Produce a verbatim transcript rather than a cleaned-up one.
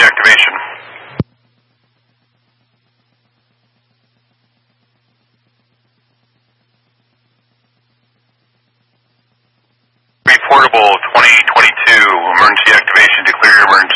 activation. Reportable twenty twenty-two, emergency activation, declare your emergency.